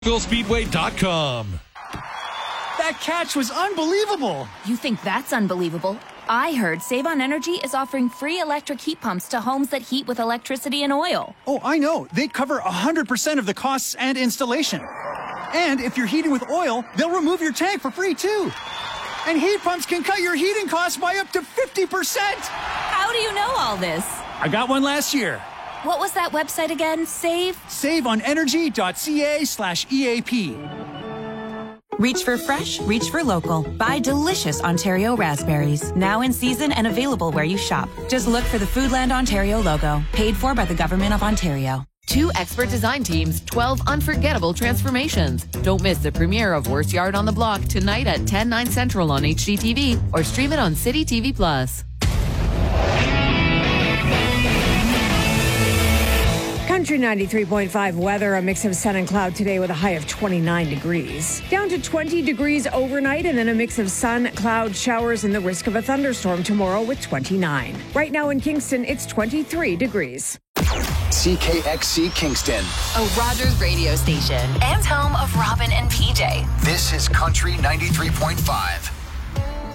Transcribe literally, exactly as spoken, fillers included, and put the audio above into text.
Speedway dot com. That catch was unbelievable. You think that's unbelievable? I heard Save on Energy is offering free electric heat pumps to homes that heat with electricity and oil. Oh, I know. They cover one hundred percent of the costs and installation. And if you're heating with oil, they'll remove your tank for free, too. And heat pumps can cut your heating costs by up to fifty percent. How do you know all this? I got one last year. What was that website again? Save? save on energy dot c a slash E A P. Reach for fresh, reach for local. Buy delicious Ontario raspberries. Now in season and available where you shop. Just look for the Foodland Ontario logo. Paid for by the Government of Ontario. Two expert design teams, twelve unforgettable transformations. Don't miss the premiere of Worst Yard on the Block tonight at ten, nine Central on H G T V or stream it on City T V Plus. Country ninety-three point five weather, a mix of sun and cloud today with a high of twenty-nine degrees. Down to twenty degrees overnight and then a mix of sun, cloud, showers and the risk of a thunderstorm tomorrow with twenty-nine. Right now in Kingston, it's twenty-three degrees. C K X C Kingston. A Rogers radio station and home of Robin and P J. This is Country ninety-three point five.